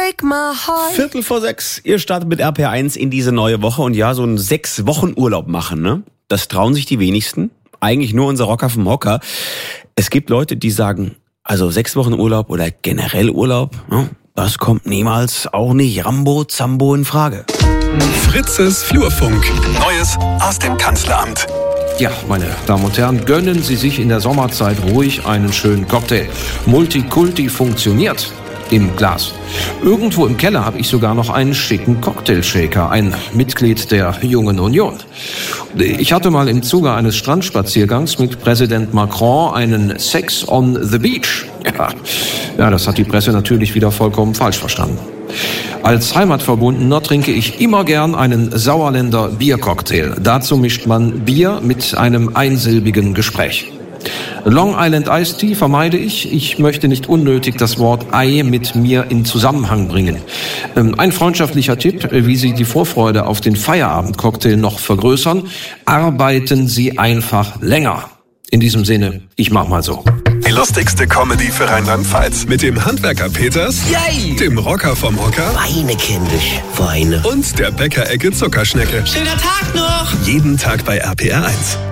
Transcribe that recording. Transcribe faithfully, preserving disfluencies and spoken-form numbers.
break my heart. Viertel vor sechs, ihr startet mit R P R eins in diese neue Woche und ja, so einen sechs Wochen Urlaub machen, ne? Das trauen sich die wenigsten. Eigentlich nur unser Rocker vom Hocker. Es gibt Leute, die sagen, also sechs Wochen Urlaub oder generell Urlaub, ne? Das kommt niemals, auch nicht Rambo, Zambo in Frage. Fritzes Flurfunk. Neues aus dem Kanzleramt. Ja, meine Damen und Herren, gönnen Sie sich in der Sommerzeit ruhig einen schönen Cocktail. Multikulti funktioniert im Glas. Irgendwo im Keller habe ich sogar noch einen schicken Cocktailshaker, ein Mitglied der Jungen Union. Ich hatte mal im Zuge eines Strandspaziergangs mit Präsident Macron einen Sex on the Beach. Ja, ja, das hat die Presse natürlich wieder vollkommen falsch verstanden. Als Heimatverbundener trinke ich immer gern einen Sauerländer Biercocktail. Dazu mischt man Bier mit einem einsilbigen Gespräch. Long Island Iced Tea vermeide ich. Ich möchte nicht unnötig das Wort Ei mit mir in Zusammenhang bringen. Ein freundschaftlicher Tipp, wie Sie die Vorfreude auf den Feierabendcocktail noch vergrößern: Arbeiten Sie einfach länger. In diesem Sinne, ich mach mal so. Die lustigste Comedy für Rheinland-Pfalz. Mit dem Handwerker Peters, Yay! dem Rocker vom Hocker Weine, kindisch, Weine. und der Bäckerecke Zuckerschnecke. Schöner Tag noch! Jeden Tag bei R P R eins.